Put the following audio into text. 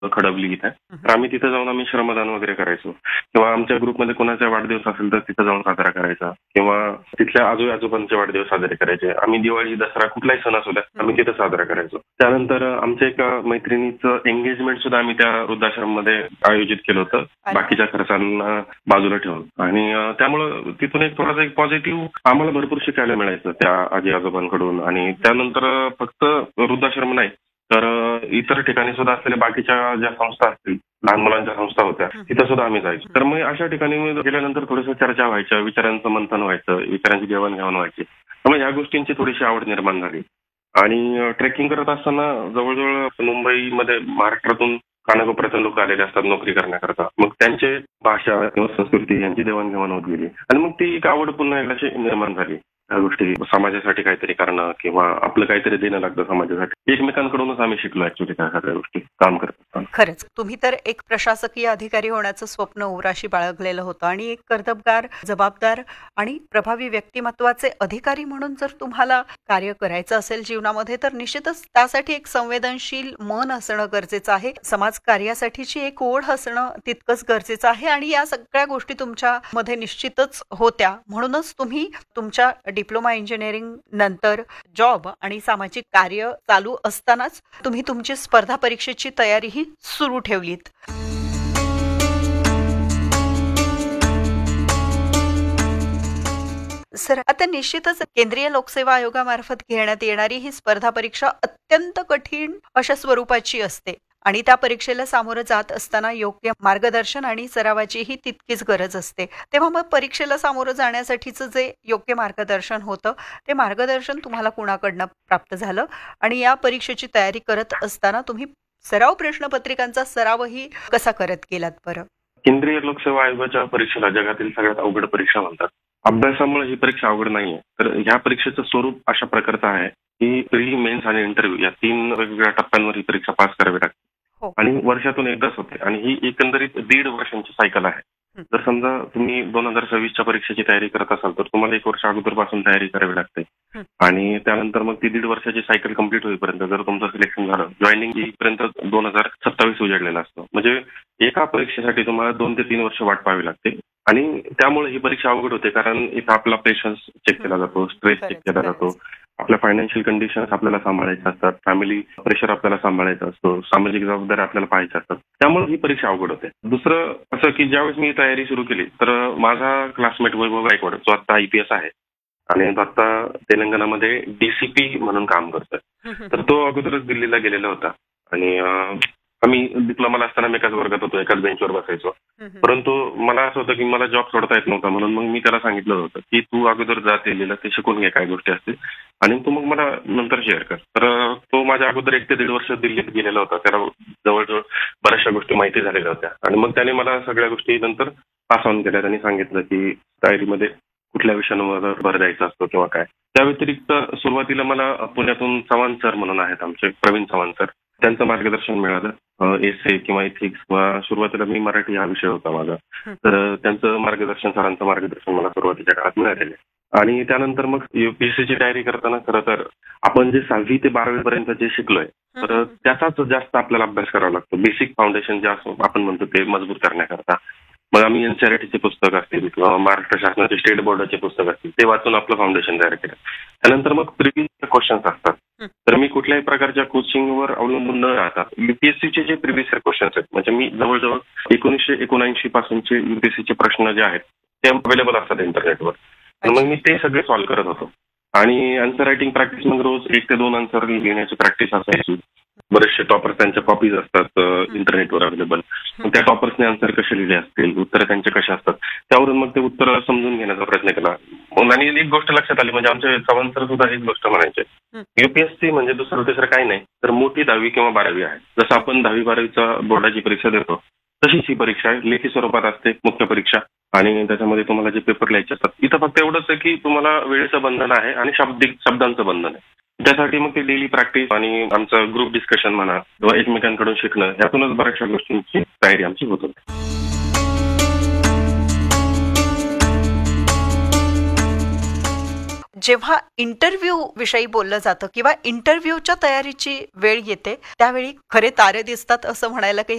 खडबली इथे. तर आम्ही तिथे जाऊन आम्ही श्रमदान वगैरे करायचो किंवा आमच्या ग्रुपमध्ये कोणाचा वाढदिवस असेल तर तिथे जाऊन साजरा करायचा किंवा तिथल्या आजोबी आजोबांचे वाढदिवस साजरे करायचे. आम्ही दिवाळी, दसरा कुठलाही सण असू द्या आम्ही तिथे साजरा करायचो. त्यानंतर आमच्या एका मैत्रिणीचं एंगेजमेंट सुद्धा आम्ही त्या वृद्धाश्रममध्ये आयोजित केलं होतं बाकीच्या खर्चांना बाजूला ठेवून. आणि त्यामुळं तिथून एक थोडासा एक पॉझिटिव्ह आम्हाला भरपूर शिकायला मिळायचं त्या आजी आजोबांकडून. आणि त्यानंतर फक्त वृद्धाश्रम नाही तर इतर ठिकाणी सुद्धा असलेल्या बाकीच्या ज्या संस्था असतील, लहान मुलांच्या संस्था होत्या, तिथं सुद्हा आम्ही जायचो. तर मग अशा ठिकाणी गेल्यानंतर थोडंसं चर्चा व्हायच्या, विचारांचं मंथन व्हायचं, विचारांची देवाणघेवाण व्हायची. त्यामुळे ह्या गोष्टींची थोडीशी आवड निर्माण झाली. आणि ट्रेकिंग करत असताना जवळजवळ मुंबईमध्ये महाराष्ट्रातून कानाकोपऱ्यातून लोक आलेले असतात नोकरी करण्याकरता. मग त्यांचे भाषा किंवा संस्कृती यांची देवाणघेवाण होत गेली आणि मग ती एक आवड पुन्हा एकदाची निर्माण झाली. त्या गोष्टी समाजासाठी काहीतरी करणं किंवा आपलं काहीतरी देणं लागतं समाजासाठी. एकमेकांकडूनच आम्ही शिकलो ऍक्च्युली त्या सगळ्या गोष्टी काम करत असताना. खरंच तुम्ही तर एक प्रशासकीय अधिकारी होण्याचं स्वप्न उराशी बाळगलेलं होतं आणि एक कर्तबगार, जबाबदार आणि प्रभावी व्यक्तिमत्वाचे अधिकारी म्हणून जर तुम्हाला कार्य करायचं असेल जीवनामध्ये तर निश्चितच त्यासाठी एक संवेदनशील मन असणं गरजेचं आहे. समाज कार्यासाठीची एक ओढ असणं तितकंच गरजेचं आहे आणि या सगळ्या गोष्टी तुमच्यामध्ये निश्चितच होत्या. म्हणूनच तुम्ही तुमच्या डिप्लोमा इंजिनिअरिंग नंतर जॉब आणि सामाजिक कार्य चालू असतानाच तुम्ही तुमची स्पर्धा परीक्षेची तयारीही सुरू ठेवलीत. सर, आता निश्चितच केंद्रीय लोकसेवा आयोगामार्फत घेण्यात येणारी ही स्पर्धा परीक्षा अत्यंत कठीण अशा स्वरूपाची असते आणि त्या परीक्षेला सामोरं जात असताना योग्य मार्गदर्शन आणि सरावाचीही तितकीच गरज असते. तेव्हा मग परीक्षेला सामोरं जाण्यासाठीचं जे योग्य मार्गदर्शन होतं ते मार्गदर्शन तुम्हाला कुणाकडनं प्राप्त झालं आणि या परीक्षेची तयारी करत असताना तुम्ही सराव प्रश्नपत्रिकांचा सरावही कसा करत गेलात बरं? केंद्रीय लोकसेवा आयोगाच्या परीक्षेला जगातील सगळ्यात अवघड परीक्षा म्हणतात. अभ्यासामुळे ही परीक्षा अवघड नाहीये. तर ह्या परीक्षेचं स्वरूप अशा प्रकारचं आहे की प्री, मेन्स आणि इंटरव्ह्यू या 3 वेगवेगळ्या टप्प्यांवर ही परीक्षा पास करावी लागते आणि वर्षातून एकदाच होते आणि ही एकंदरीत 1.5 वर्षांची सायकल आहे. जर समजा तुम्ही 2026च्या परीक्षेची तयारी करत असाल तर तुम्हाला 1 वर्ष अगोदरपासून तयारी करावी लागते आणि त्यानंतर मग ती 1.5 वर्षाची सायकल कंप्लीट होईपर्यंत जर तुमचं सिलेक्शन झालं, जॉईनिंग येईपर्यंत 2027 उजाडलेला असतो. म्हणजे एका परीक्षेसाठी तुम्हाला 2 ते 3 वर्ष वाट पाहावी लागते आणि त्यामुळे ही परीक्षा अवघड होते कारण इथं आपला पेशन्स चेक केला जातो, स्ट्रेस चेक केला जातो, आपल्या फायनान्शियल कंडिशन्स आपल्याला सांभाळायच्या असतात, फॅमिली प्रेशर आपल्याला सांभाळायचा असतो, सामाजिक जबाबदारी आपल्याला पाहायच्या असतात. त्यामुळे ही परीक्षा अवघड होते. दुसरं असं की ज्यावेळेस मी तयारी सुरू केली तर माझा क्लासमेट वैभव गायकवाड जो आता IPS आहे आणि तो आता तेलंगणामध्ये DCP म्हणून काम करतोय. तर तो अगोदरच दिल्लीला गेलेला होता आणि आम्ही डिप्लोमाला असताना मी एकाच वर्गात होतो, एकाच बेंचवर बसायचो. परंतु मला असं होतं की मला जॉब सोडता येत नव्हता म्हणून मग मी त्याला सांगितलं होतं की तू अगोदर जा दिल्लीला, ते शिकून घे काय गोष्टी असतील आणि तू मग मला नंतर शेअर कर. तर तो माझ्या अगोदर 1 ते 1.5 वर्ष दिल्लीत गेलेला होता. त्याला जवळजवळ बऱ्याचशा गोष्टी माहिती झालेल्या होत्या आणि मग त्याने मला सगळ्या गोष्टी नंतर पास ऑन केल्या. त्यांनी सांगितलं की तयारीमध्ये कुठल्या विषयांवर भर द्यायचा असतो किंवा काय. त्या व्यतिरिक्त सुरुवातीला मला पुण्यातून चव्हाण सर म्हणून आहेत आमचे, प्रवीण चव्हाण सर, त्यांचं मार्गदर्शन मिळालं. एसे किंवा एथिक्स किंवा सुरुवातीला मी मराठी हा विषय होता माझा, तर त्यांचं मार्गदर्शन, सरांचं मार्गदर्शन मला सुरुवातीच्या काळात मिळालेलं आहे. आणि त्यानंतर मग UPSCची तयारी करताना खरं तर आपण जे 6वी ते 12वी पर्यंत जे शिकलोय तर त्याचाच जास्त आपल्याला अभ्यास करावा लागतो. बेसिक फाउंडेशन जे असं आपण म्हणतो ते मजबूत करण्याकरता. मग आम्ही NCERTचे पुस्तक असतील किंवा महाराष्ट्र शासनाचे स्टेट बोर्डाचे पुस्तक असतील ते वाचून आपलं फाउंडेशन तयार केलं. त्यानंतर मग प्रिव्हियस क्वेश्चन्स असतात. तर मी कुठल्याही प्रकारच्या कोचिंगवर अवलंबून न राहता UPSCचे जे प्रिव्हियस क्वेश्चन्स आहेत म्हणजे मी जवळजवळ 1979 पासूनचे UPSCचे प्रश्न जे आहेत ते अवेलेबल असतात इंटरनेटवर. मग मी ते सगळे सॉल्व्ह करत होतो आणि आन्सर रायटिंग प्रॅक्टिस मग रोज 1 ते 2 आन्सर लिहिण्याची प्रॅक्टिस असायची. बरेचसे टॉपर्स त्यांच्या कॉपीज असतात इंटरनेटवर अवेलेबल. त्या टॉपर्सने आन्सर कसे लिहिले असतील, उत्तर त्यांचे कसे असतात, त्यावरून मग ते उत्तर समजून घेण्याचा प्रयत्न केला. आणि एक गोष्ट लक्षात आली म्हणजे आमचे चव्हाण सर सुद्धा हीच गोष्ट म्हणायचे, UPSC म्हणजे दुसरं तिसरं काही नाही तर मोठी 10वी किंवा 12वी आहे. जसं आपण 10वी 12वीचा बोर्डाची परीक्षा देतो तशीच ही परीक्षा आहे. लेखी स्वरूपात असते मुख्य परीक्षा आणि त्याच्यामध्ये तुम्हाला जे पेपर लिहायचे असतात. इथं फक्त एवढंच आहे की तुम्हाला वेळेचं बंधन आहे आणि शब्दांचं बंधन आहे. त्यासाठी मग ते डेली प्रॅक्टिस आणि आमचं ग्रुप डिस्कशन म्हणा किंवा एकमेकांकडून शिकणं यातूनच बऱ्याचशा गोष्टींची तयारी आमची होत होती. जेव्हा इंटरव्ह्यू विषयी बोललं जातं किंवा इंटरव्ह्यूच्या तयारीची वेळ येते त्यावेळी खरे तारे दिसतात असं म्हणायला काही